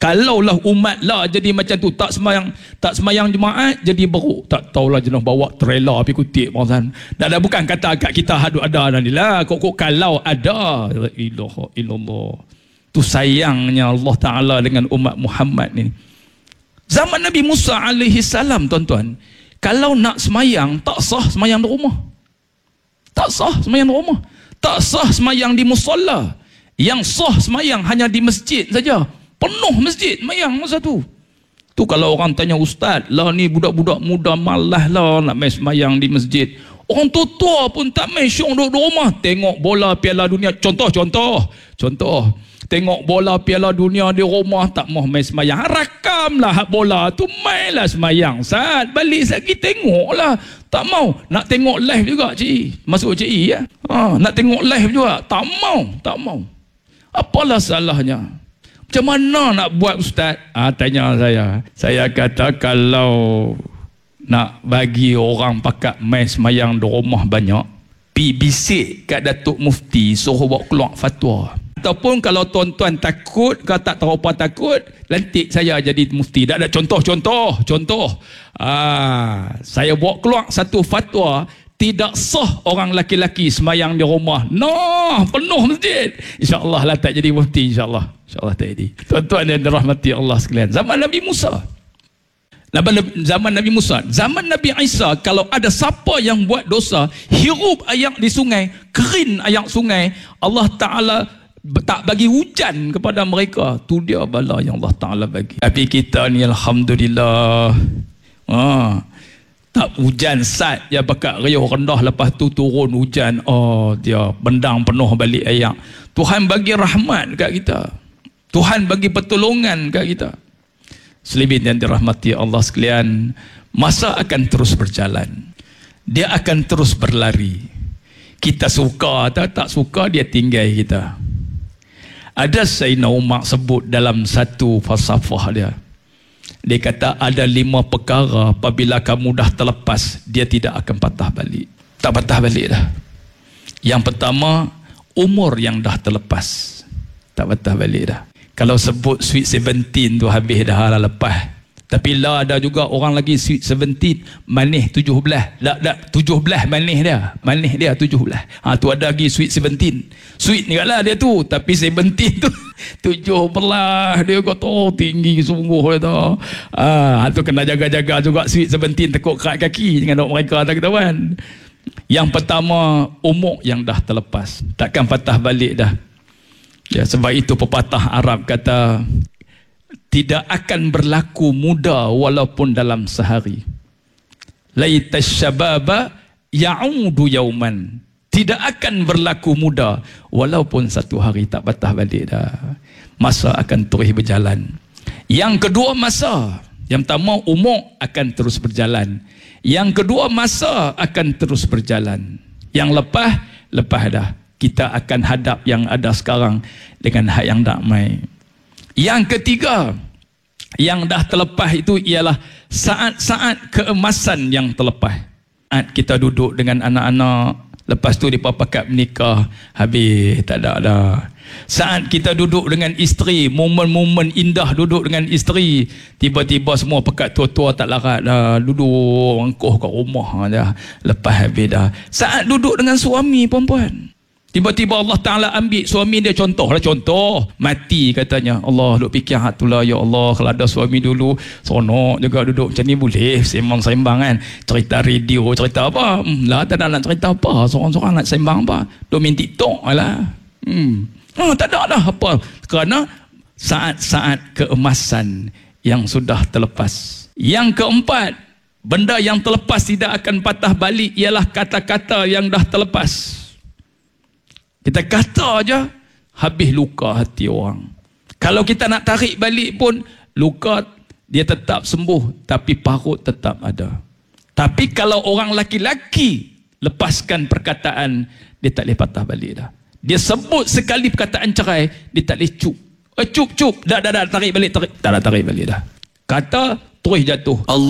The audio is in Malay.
Kalaulah umat lah jadi macam tu, tak semayang jemaat jadi beruk, tak tahulah jenuh bawa trailer pergi kutip kan. Dan bukan kata agak kita hadut ada ni lah. Kok kalau ada, la ilaha illallah. Tu sayangnya Allah Ta'ala dengan umat Muhammad ni. Zaman Nabi Musa alaihi salam, tuan-tuan, kalau nak semayang, tak sah semayang di rumah. Tak sah semayang di rumah. Tak sah semayang di musalla. Yang sah semayang hanya di masjid saja. Penuh masjid semayang masa tu. Tu kalau orang tanya, ustaz lah ni budak-budak muda malas lah nak main semayang di masjid. Orang tua pun tak main, syok duduk di rumah. Tengok bola Piala Dunia. Contoh. Tengok bola Piala Dunia di rumah, tak mau main semayang. Rakamlah bola tu, mainlah semayang. Saat balik lagi tengoklah. Tak mau. Nak tengok live juga, cik. Masuk cik ya. Nak tengok live juga. Tak mau. Apalah salahnya? Macam mana nak buat, ustaz? Tanya saya. Saya kata kalau nak bagi orang pakat main semayang di rumah banyak, pi bisik kat Datuk Mufti suruh bawa keluar fatwa. Ataupun kalau tuan-tuan takut, kalau tak tahu apa takut, lantik saya jadi mufti. Tak ada contoh. Saya bawa keluar satu fatwa, tidak sah orang laki-laki semayang di rumah. Penuh masjid. InsyaAllah lah tak jadi mufti, insyaAllah tak jadi. Tuan-tuan yang dirahmati Allah sekalian, zaman Nabi Musa, zaman Nabi Isa, kalau ada siapa yang buat dosa, hirup air di sungai, kerin air sungai, Allah Ta'ala tak bagi hujan kepada mereka. Tu dia bala yang Allah Ta'ala bagi. Tapi kita ni alhamdulillah, tak hujan sat je bakat riuh rendah, lepas tu turun hujan, dia bendang penuh balik air. Tuhan bagi rahmat kat kita, Tuhan bagi pertolongan kat kita. Selibin yang dirahmati Allah sekalian, masa akan terus berjalan, dia akan terus berlari. Kita suka atau tak suka, dia tinggal kita. Ada Sayyidina Umar sebut dalam satu falsafah dia kata ada 5 perkara apabila kamu dah terlepas, dia tidak akan patah balik. Tak patah balik dah. Yang pertama, umur yang dah terlepas, tak patah balik dah. Kalau sebut sweet 17 tu habis dah lah, lepas. Tapi lah ada juga orang lagi sweet 17 manis 17. Tak 17 manis dia 17. Tu ada lagi sweet 17. Sweet ni lah dia tu, tapi 17 tu 17 dia kata tinggi sungguh dia tu. Tu kena jaga-jaga juga sweet 17, tekuk kerat kaki dengan mereka tak ketahuan. Yang pertama, umur yang dah terlepas, takkan patah balik dah. Ya, sebab itu pepatah Arab kata, tidak akan berlaku muda walaupun dalam sehari. Laitash syababa ya'udu yauman. Tidak akan berlaku muda walaupun satu hari, tak patah balik dah. Masa akan terus berjalan. Yang kedua, masa. Yang pertama, umur akan terus berjalan. Yang kedua, masa akan terus berjalan. Yang lepas dah. Kita akan hadap yang ada sekarang dengan hak yang damai. Yang ketiga, yang dah terlepas itu ialah saat-saat keemasan yang terlepas. Saat kita duduk dengan anak-anak, lepas tu mereka pakat menikah, habis tak ada dah. Saat kita duduk dengan isteri, momen-momen indah duduk dengan isteri, tiba-tiba semua pakat tua-tua tak larat dah, duduk angkuh kat rumah dah, lepas habis dah. Saat duduk dengan suami, perempuan, tiba-tiba Allah Ta'ala ambil suami dia, contoh mati katanya. Allah duk fikir hatulah, ya Allah kalau ada suami dulu seronok juga duduk macam ni, boleh sembang-sembang kan, cerita radio, cerita apa lah, tak ada nak cerita apa, seorang-seorang nak sembang apa, duk main TikTok lah. Tak ada dah apa, kerana saat-saat keemasan yang sudah terlepas. Yang keempat, benda yang terlepas tidak akan patah balik ialah kata-kata yang dah terlepas. Kita kata aja, habis luka hati orang. Kalau kita nak tarik balik pun, luka dia tetap sembuh, tapi parut tetap ada. Tapi kalau orang laki-laki lepaskan perkataan, dia tak boleh patah balik dah. Dia sebut sekali perkataan cerai, dia tak boleh cup. Dah tarik balik, tak ada tarik balik dah. Kata terus jatuh.